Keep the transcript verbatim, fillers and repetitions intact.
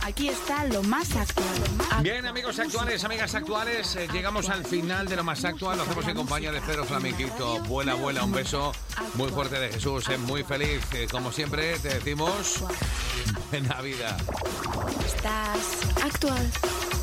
Aquí está lo más actual. Bien, amigos actuales, amigas actuales, eh, llegamos al final de lo más actual. Lo hacemos en compañía de Pedro Flamenquito. Vuela, vuela, un beso muy fuerte de Jesús. Es muy feliz. Eh, como siempre, te decimos buena vida. Estás actual.